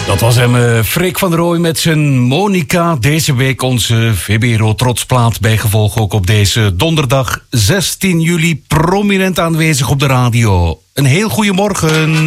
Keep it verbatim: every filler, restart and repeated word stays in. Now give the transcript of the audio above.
Dat was hem, uh, Freek van der Rooij met zijn Monica. Deze week onze V B R O Trotsplaat. Bijgevolg ook op deze donderdag zestien juli prominent aanwezig op de radio. Een heel goede morgen.